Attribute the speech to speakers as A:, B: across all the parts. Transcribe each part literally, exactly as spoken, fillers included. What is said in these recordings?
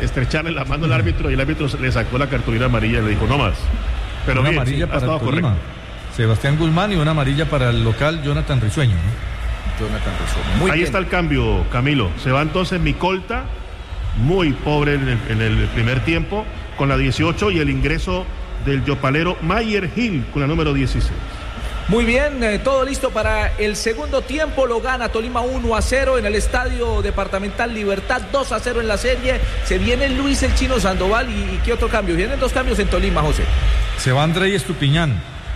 A: estrecharle la mano al árbitro y el árbitro le sacó la cartulina amarilla y le dijo no más. Pero
B: una
A: bien,
B: amarilla
A: sí,
B: para el Tolima. Sebastián Guzmán y una amarilla para el local Jonathan Risueño, ¿no?
C: Jonathan Risueño. Muy
A: Ahí
C: bien.
A: está el cambio, Camilo. Se va entonces Micolta, muy pobre en el, en el primer tiempo, con la dieciocho, y el ingreso del yopalero Mayer Gil con la número dieciséis.
C: Muy bien, eh, todo listo para el segundo tiempo. Lo gana Tolima uno a cero en el Estadio Departamental Libertad, dos a cero en la serie. Se viene Luis el Chino Sandoval. ¿Y, y qué otro cambio? Vienen dos cambios en Tolima, José.
B: Se va Andrés Estupiñán.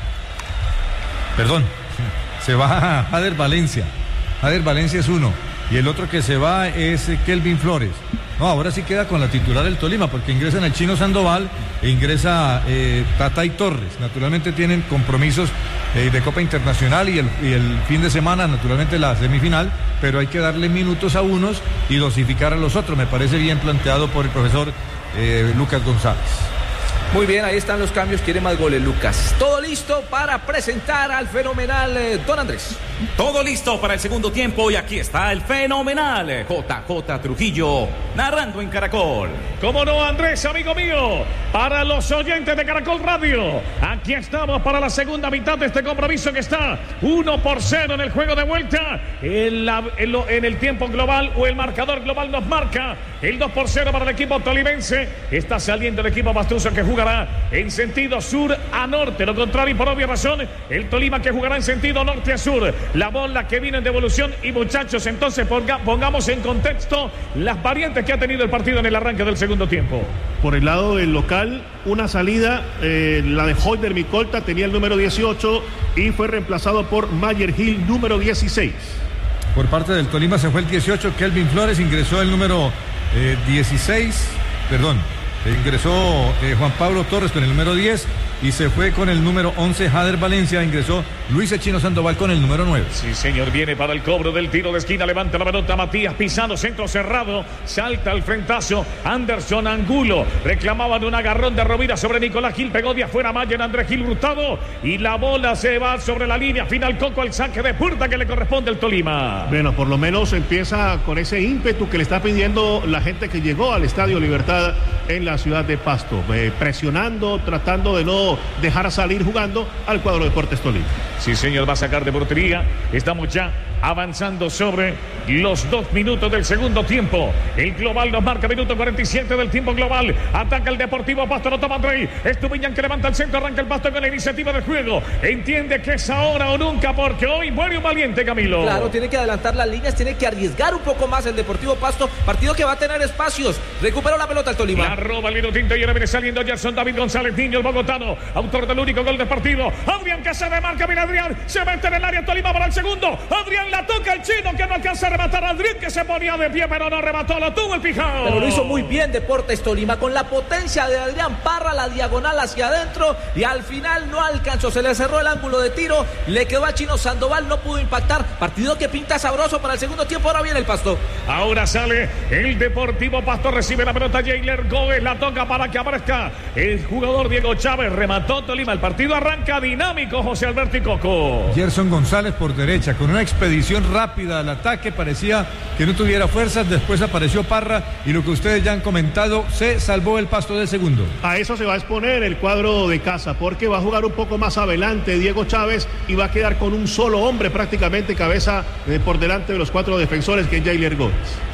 B: Perdón. Se va Jader Valencia. Jader Valencia es uno. Y el otro que se va es Kelvin Flores. No, ahora sí queda con la titular del Tolima, porque ingresan el Chino Sandoval e ingresa eh, Tatay Torres. Naturalmente tienen compromisos eh, de Copa Internacional y el, y el fin de semana, naturalmente la semifinal, pero hay que darle minutos a unos y dosificar a los otros. Me parece bien planteado por el profesor eh, Lucas González.
C: Muy bien, ahí están los cambios, quiere más goles Lucas. Todo listo para presentar al fenomenal eh, Don Andrés.
D: Todo listo para el segundo tiempo y aquí está el fenomenal J J Trujillo, narrando en Caracol.
E: ¿Cómo no, Andrés, amigo mío? Para los oyentes de Caracol Radio, aquí estamos para la segunda mitad de este compromiso que está uno por cero en el juego de vuelta. En, la, en, lo, en el tiempo global o el marcador global nos marca el dos por cero para el equipo tolimense. Está saliendo el equipo pastuso que jugará en sentido sur a norte. Lo contrario, y por obvia razón, el Tolima que jugará en sentido norte a sur. La bola que viene en devolución. Y muchachos, entonces ponga, pongamos en contexto las variantes que ha tenido el partido en el arranque del segundo tiempo.
A: Por el lado del local, una salida, eh, la de Holder Micolta, tenía el número dieciocho y fue reemplazado por Mayer Gil, número dieciséis.
B: Por parte del Tolima se fue el dieciocho, Kelvin Flores, ingresó el número eh, dieciséis, perdón, ingresó eh, Juan Pablo Torres con el número diez y se fue con el número once Jader Valencia, ingresó Luis el Chino Sandoval con el número nueve.
E: Sí, señor, viene para el cobro del tiro de esquina, levanta la pelota Matías Pisano, centro cerrado, salta al frentazo Anderson Angulo, reclamaban un agarrón de Rovira sobre Nicolás Gil, pegó de afuera Mayer Andrés Gil Hurtado y la bola se va sobre la línea final. Coco al saque de puerta que le corresponde al Tolima.
A: Bueno, por lo menos empieza con ese ímpetu que le está pidiendo la gente que llegó al Estadio Libertad en la ciudad de Pasto, eh, presionando, tratando de no dejar salir jugando al cuadro de Deportes Tolima.
E: Sí, señor, va a sacar de portería. Estamos ya avanzando sobre los dos minutos del segundo tiempo. El global nos marca minuto cuarenta y siete del tiempo global. Ataca el Deportivo Pasto, lo toma Andrei. Estupiñán que levanta el centro, arranca el Pasto con la iniciativa del juego. Entiende que es ahora o nunca, porque hoy muere un valiente, Camilo.
C: Claro, tiene que adelantar las líneas, tiene que arriesgar un poco más el Deportivo Pasto. Partido que va a tener espacios. Recuperó la pelota el Tolima.
E: La roba el minutinto y ahora viene saliendo Gerson David González Niño, el bogotano, autor del único gol del partido. Adrián que se remarca, mira Adrián, se mete en el área Tolima para el segundo. Adrián la toca el chino que no alcanza a rematar. Adrián que se ponía de pie pero no remató, lo tuvo el fijado.
C: Pero lo hizo muy bien Deportes Tolima con la potencia de Adrián Parra, la diagonal hacia adentro y al final no alcanzó, se le cerró el ángulo de tiro, le quedó a Chino Sandoval, no pudo impactar. Partido que pinta sabroso para el segundo tiempo. Ahora viene el Pasto.
E: Ahora sale el Deportivo Pasto, recibe la pelota Jailer Gómez, la toca para que aparezca el jugador Diego Chávez, remató Tolima. El partido arranca dinámico, José Alberto y Coco.
B: Gerson González por derecha, con una expedición rápida al ataque, parecía que no tuviera fuerzas, después apareció Parra y lo que ustedes ya han comentado, se salvó el Pasto del segundo.
A: A eso se va a exponer el cuadro de casa, porque va a jugar un poco más adelante Diego Chávez y va a quedar con un solo hombre prácticamente cabeza eh, por delante de los cuatro defensores, que es Jailer Gómez.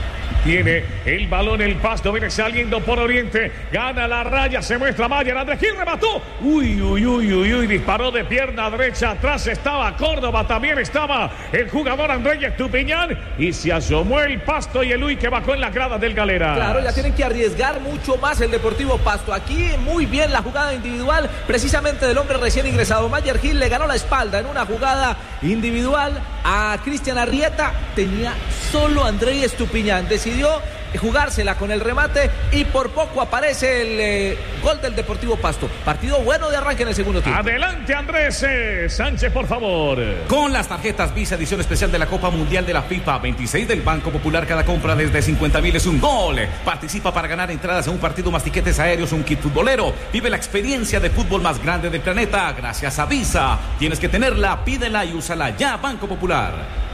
E: Tiene el balón el Pasto, viene saliendo por Oriente, gana la raya, se muestra Mayer, Andrés Gil remató, uy, uy, uy, uy, uy, disparó de pierna derecha, atrás estaba Córdoba, también estaba el jugador Andrés Estupiñán y se asomó el Pasto y el Uy que bajó en las gradas del Galera.
C: Claro, ya tienen que arriesgar mucho más el Deportivo Pasto. Aquí muy bien la jugada individual, precisamente del hombre recién ingresado. Mayer Gil le ganó la espalda en una jugada individual a Cristian Arrieta, tenía solo Andrés Estupiñán, decidió jugársela con el remate y por poco aparece el eh, gol del Deportivo Pasto. Partido bueno de arranque en el segundo tiempo.
E: Adelante Andrés eh, Sánchez, por favor.
D: Con las tarjetas Visa edición especial de la Copa Mundial de la FIFA veintiséis del Banco Popular, cada compra desde cincuenta mil es un gol. Participa para ganar entradas a un partido más tiquetes aéreos, un kit futbolero. Vive la experiencia de fútbol más grande del planeta gracias a Visa. Tienes que tenerla, pídela y úsala ya, Banco Popular.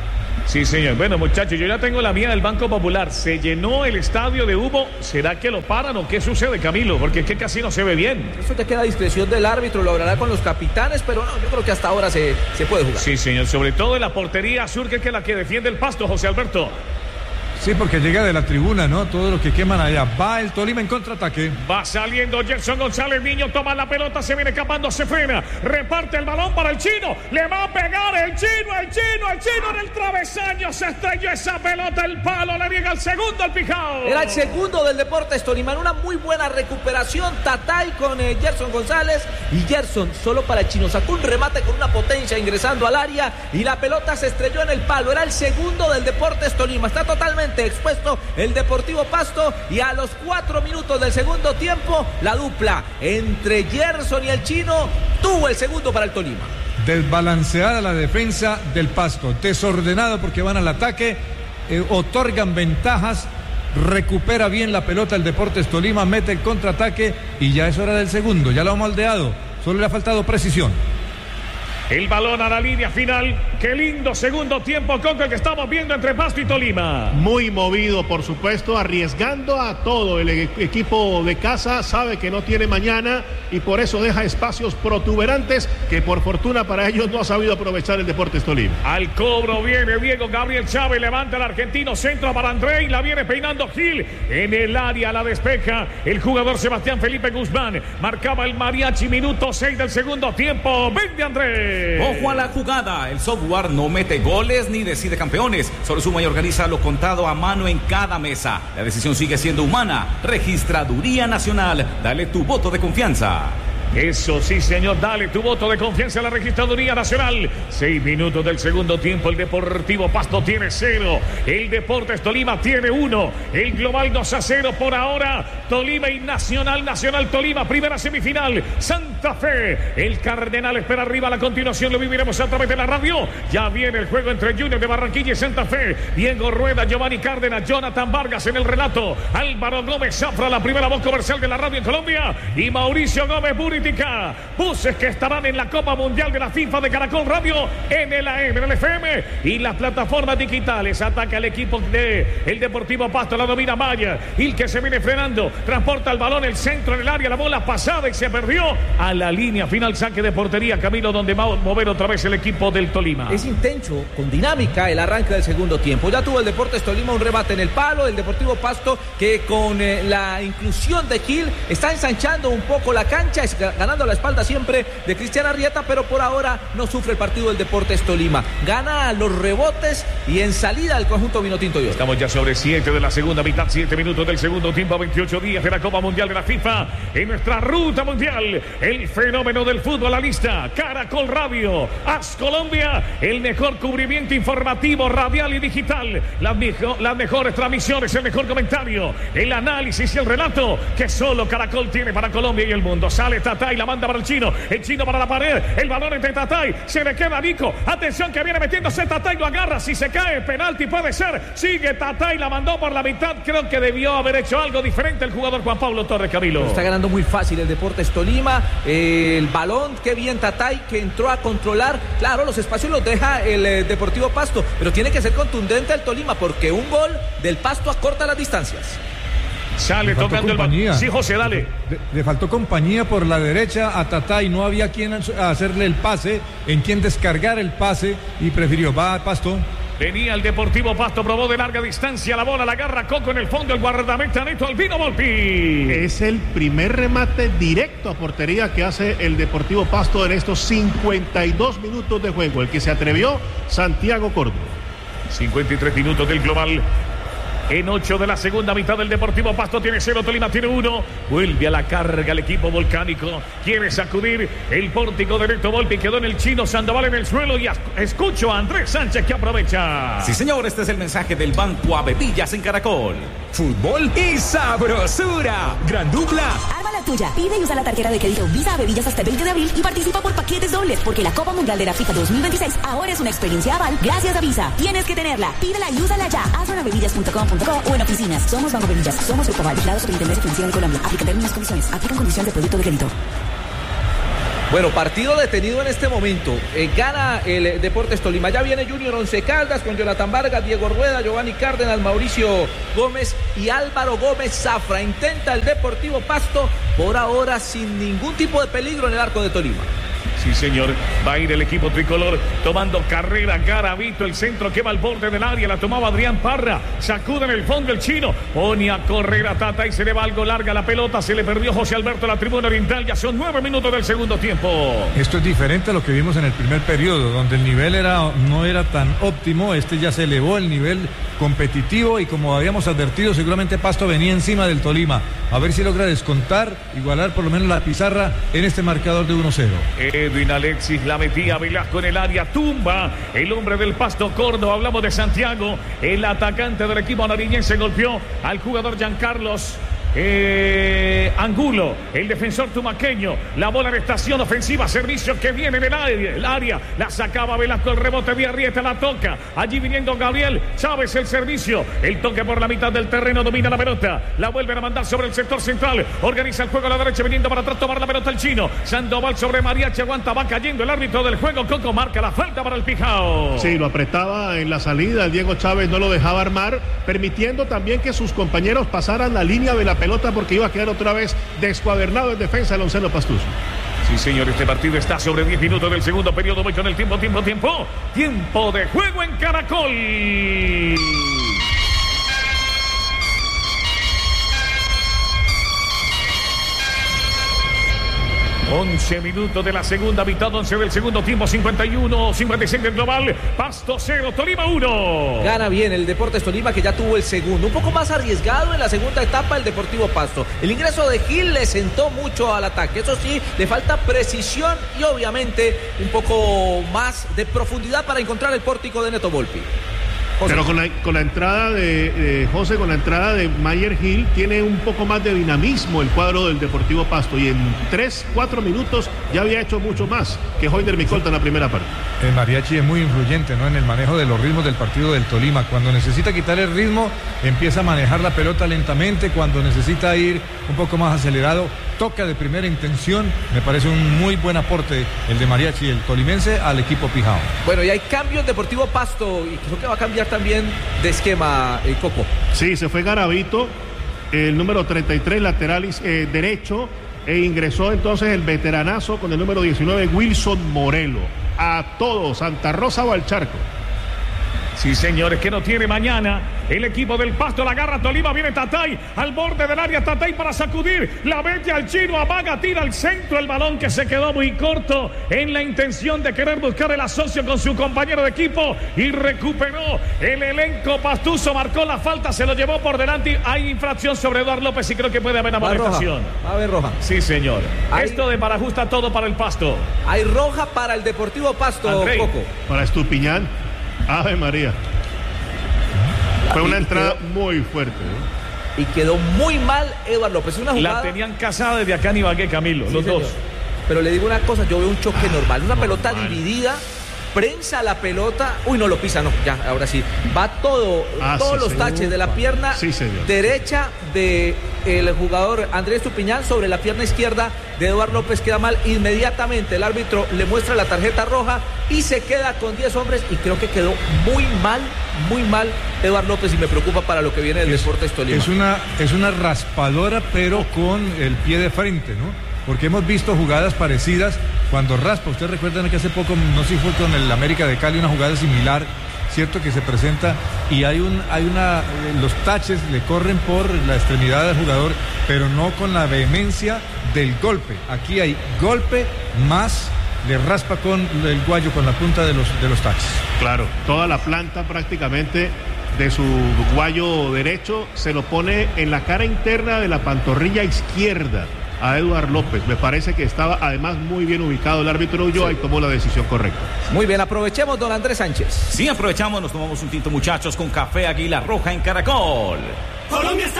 E: Sí, señor. Bueno, muchachos, yo ya tengo la mía del Banco Popular. Se llenó el estadio de humo. ¿Será que lo paran o qué sucede, Camilo? Porque es que casi no se ve bien.
C: Eso ya queda a discreción del árbitro, lo hablará con los capitanes, pero no, yo creo que hasta ahora se, se puede jugar.
E: Sí, señor. Sobre todo en la portería sur, que es que la que defiende el Pasto, José Alberto.
B: Sí, porque llega de la tribuna, ¿no? Todo lo que queman allá. Va el Tolima en contraataque.
E: Va saliendo Gerson González, niño, toma la pelota, se viene escapando, se frena, reparte el balón para el chino, le va a pegar el chino, el chino, el chino en el travesaño, se estrelló esa pelota, el palo, le llega el segundo al Pijao.
C: Era el segundo del Deportes Tolima, en una muy buena recuperación, Tatay con eh, Gerson González, y Gerson solo para el chino, sacó un remate con una potencia ingresando al área, y la pelota se estrelló en el palo, era el segundo del Deportes Tolima, está totalmente expuesto el Deportivo Pasto, y a los cuatro minutos del segundo tiempo la dupla entre Gerson y el chino tuvo el segundo para el Tolima.
B: Desbalanceada la defensa del Pasto, desordenado porque van al ataque, eh, otorgan ventajas, recupera bien la pelota el Deportes Tolima, mete el contraataque y ya es hora del segundo, ya lo ha moldeado, solo le ha faltado precisión.
E: El balón a la línea final. Qué lindo segundo tiempo, Coco, el que estamos viendo entre Pasto y Tolima.
A: Muy movido, por supuesto, arriesgando a todo. El e- equipo de casa sabe que no tiene mañana y por eso deja espacios protuberantes que por fortuna para ellos no ha sabido aprovechar el Deportes Tolima.
E: Al cobro viene Diego Gabriel Chávez, levanta el argentino, centro para André y la viene peinando Gil. En el área la despeja el jugador Sebastián Felipe Guzmán. Marcaba el mariachi, minuto seis del segundo tiempo. Vende André.
D: Ojo a la jugada, el software no mete goles ni decide campeones, solo suma y organiza lo contado a mano en cada mesa. La decisión sigue siendo humana. Registraduría Nacional, dale tu voto de confianza.
E: Eso sí, señor, dale tu voto de confianza a la Registraduría Nacional. Seis minutos del segundo tiempo, el Deportivo Pasto tiene cero, el Deportes Tolima tiene uno, el global dos a cero por ahora, Tolima y Nacional, Nacional Tolima, primera semifinal, Santa Fe, el Cardenal espera arriba, a la continuación lo viviremos a través de la radio, ya viene el juego entre Junior de Barranquilla y Santa Fe, Diego Rueda, Giovanni Cárdenas, Jonathan Vargas en el relato, Álvaro Gómez Zafra, la primera voz comercial de la radio en Colombia, y Mauricio Gómez Buri. Buses que estarán en la Copa Mundial de la FIFA de Caracol Radio, en el A M, en el F M y las plataformas digitales. Ataca el equipo de el Deportivo Pasto, la domina Maya, el que se viene frenando, transporta el balón, el centro en el área, la bola pasada y se perdió a la línea final, saque de portería, Camilo, donde va a mover otra vez el equipo del Tolima.
C: Es intenso, con dinámica el arranque del segundo tiempo. Ya tuvo el Deportes Tolima un remate en el palo, el Deportivo Pasto que con eh, la inclusión de Gil está ensanchando un poco la cancha, es ganando la espalda siempre de Cristian Arrieta, pero por ahora no sufre el partido del Deportes Tolima. Gana los rebotes y en salida el conjunto vinotinto y oro.
E: Estamos ya sobre siete de la segunda mitad, siete minutos del segundo tiempo, veintiocho días de la Copa Mundial de la FIFA. En nuestra ruta mundial, el fenómeno del fútbol a la lista. Caracol Radio, As Colombia, el mejor cubrimiento informativo, radial y digital. Las, mejo- las mejores transmisiones, el mejor comentario, el análisis y el relato que solo Caracol tiene para Colombia y el mundo. Sale Tatay, la manda para el chino, el chino para la pared, el balón entre Tatay, se le queda a Nico, atención que viene metiéndose Tatay, lo agarra, si se cae, penalti puede ser, sigue Tatay, la mandó por la mitad, creo que debió haber hecho algo diferente el jugador Juan Pablo Torres, Camilo.
C: Está ganando muy fácil el Deportes Tolima, eh, el balón, qué bien Tatay que entró a controlar, claro, los espacios los deja el eh, Deportivo Pasto, pero tiene que ser contundente el Tolima, porque un gol del Pasto acorta las distancias.
E: Sale tocando compañía. El balón. Sí, José, dale.
B: Le, le faltó compañía por la derecha a Tatay, no había quien hacerle el pase, en quien descargar el pase y prefirió, va Pasto.
E: Venía el Deportivo Pasto, probó de larga distancia la bola, la agarra Coco en el fondo, el guardameta Neto Albino Volpi.
A: Es el primer remate directo a portería que hace el Deportivo Pasto en estos cincuenta y dos minutos de juego. El que se atrevió, Santiago Córdoba.
E: cincuenta y tres minutos del global. En ocho de la segunda mitad del Deportivo Pasto tiene cero, Tolima tiene uno. Vuelve a la carga el equipo volcánico. Quiere sacudir el pórtico de Neto Volpi. Quedó en el chino Sandoval en el suelo. Y escucho a Andrés Sánchez que aprovecha.
D: Sí, señor, este es el mensaje del Banco Avevillas en Caracol.
F: Fútbol y sabrosura. Gran dupla.
G: Arma la tuya. Pide y usa la tarjeta de crédito Visa Avevillas hasta el veinte de abril y participa por paquetes dobles. Porque la Copa Mundial de la FIFA dos mil veintiséis ahora es una experiencia aval gracias a Visa. Tienes que tenerla. Pídela y úsala ya. Hazlo en avevillas punto com punto co o en oficinas. Somos Banco Avevillas. Somos Grupo Aval. Vigilados por Superintendencia Financiera de Colombia. Aplica términos y condiciones. Aplican condiciones de producto de crédito.
C: Bueno, partido detenido en este momento. Eh, gana el Deportes Tolima. Ya viene Junior Once Caldas con Jonathan Vargas, Diego Rueda, Giovanni Cárdenas, Mauricio Gómez y Álvaro Gómez Zafra. Intenta el Deportivo Pasto, por ahora sin ningún tipo de peligro en el arco de Tolima.
E: Sí, señor, va a ir el equipo tricolor tomando carrera. Garavito, el centro que va al borde del área, la tomaba Adrián Parra, sacude en el fondo el chino, pone a correr a Tata y se le va algo larga la pelota, se le perdió José Alberto la tribuna oriental. Ya son nueve minutos del segundo tiempo.
B: Esto es diferente a lo que vimos en el primer periodo, donde el nivel era, no era tan óptimo. Este ya se elevó el nivel competitivo y, como habíamos advertido, seguramente Pasto venía encima del Tolima. A ver si logra descontar, igualar por lo menos la pizarra en este marcador de uno cero.
E: Edwin Alexis la metía Velasco en el área, tumba el hombre del Pasto Córdoba. Hablamos de Santiago, el atacante del equipo nariñense golpeó al jugador Giancarlos Eh, Angulo, el defensor tumaqueño. La bola de estación ofensiva, servicio que viene en el área, el área la sacaba Velasco, el rebote de Arrieta, la toca allí viniendo Gabriel Chávez, el servicio, el toque por la mitad del terreno, domina la pelota, la vuelven a mandar sobre el sector central, organiza el juego a la derecha, viniendo para atrás, tomar la pelota el chino, Sandoval sobre Mariachi, aguanta, va cayendo el árbitro del juego, Coco marca la falta para el Pijao.
A: Sí, lo apretaba en la salida, el Diego Chávez no lo dejaba armar, permitiendo también que sus compañeros pasaran la línea de la pelota, porque iba a quedar otra vez descuadernado en defensa el onceno pastuso.
E: Sí, señor, este partido está sobre diez minutos del segundo periodo. Voy con el tiempo, tiempo, tiempo. Tiempo de juego en Caracol. once minutos de la segunda mitad, once del segundo tiempo, cincuenta y uno, cincuenta y seis del global. Pasto cero, Tolima uno.
C: Gana bien el Deportes Tolima, que ya tuvo el segundo. Un poco más arriesgado en la segunda etapa el Deportivo Pasto. El ingreso de Gil le sentó mucho al ataque. Eso sí, le falta precisión y obviamente un poco más de profundidad para encontrar el pórtico de Neto Volpi.
A: José. Pero con la, con la entrada de, de José, con la entrada de Mayer Gil, tiene un poco más de dinamismo el cuadro del Deportivo Pasto, y en tres, cuatro minutos ya había hecho mucho más que Joiner Micolta en la primera parte.
B: El Mariachi es muy influyente, ¿no?, en el manejo de los ritmos del partido del Tolima. Cuando necesita quitar el ritmo, empieza a manejar la pelota lentamente. Cuando necesita ir un poco más acelerado, toca de primera intención. Me parece un muy buen aporte el de Mariachi, el tolimense, al equipo Pijao.
C: Bueno, y hay cambios Deportivo Pasto, y creo que va a cambiar también de esquema, el Coco.
A: Sí, se fue Garavito, el número treinta y tres, lateral eh, derecho, e ingresó entonces el veteranazo con el número diecinueve, Wilson Morelo. A todos, Santa Rosa o al Charco.
E: Sí, señores, que no tiene mañana el equipo del Pasto. La agarra Tolima, viene Tatay al borde del área, Tatay para sacudir, la mete al chino, amaga, tira al centro, el balón que se quedó muy corto en la intención de querer buscar el asocio con su compañero de equipo, y recuperó el elenco pastuso, marcó la falta, se lo llevó por delante. Hay infracción sobre Eduardo López y creo que puede haber amonestación.
C: Va a haber roja.
E: Sí, señor.
C: Hay...
E: Esto de Parajusta todo para el Pasto.
C: Hay roja para el Deportivo Pasto,
E: Andrei.
C: Coco.
A: Para Estupiñán. Ave María. Fue una entrada muy fuerte, ¿no?
C: Y quedó muy mal Eduardo López. Una jugada...
E: La tenían casada desde acá en Ibagué, Camilo, sí, los señor. dos.
C: Pero le digo una cosa, yo veo un choque
A: ah,
C: normal. Una
A: normal.
C: pelota dividida, prensa la pelota. Uy, no lo pisa, no, ya, ahora sí. Va todo,
A: ah,
C: todos
A: sí,
C: los
A: señor.
C: taches de la pierna
A: sí,
C: derecha de el jugador Andrés Estupiñán sobre la pierna izquierda de Eduardo López. Queda mal. Inmediatamente el árbitro le muestra la tarjeta roja y se queda con diez hombres, y creo que quedó muy mal, muy mal Eduardo López, y me preocupa para lo que viene del Deportes Tolima.
B: Es una, es una raspadora, pero con el pie de frente, ¿no? Porque hemos visto jugadas parecidas cuando raspa. Ustedes recuerdan que hace poco, no sé si fue con el América de Cali, una jugada similar, cierto, que se presenta y hay un hay una los taches le corren por la extremidad del jugador, pero no con la vehemencia del golpe. Aquí hay golpe más le raspa con el guayo, con la punta de los de los taches.
A: Claro, toda la planta prácticamente de su guayo derecho se lo pone en la cara interna de la pantorrilla izquierda a Eduardo López. Me parece que estaba además muy bien ubicado el árbitro Ulloa, sí, y tomó la decisión correcta.
C: Muy bien, aprovechemos, don Andrés Sánchez.
D: Sí, aprovechamos, nos tomamos un tinto, muchachos, con Café Águila Roja en Caracol.
H: Colombia está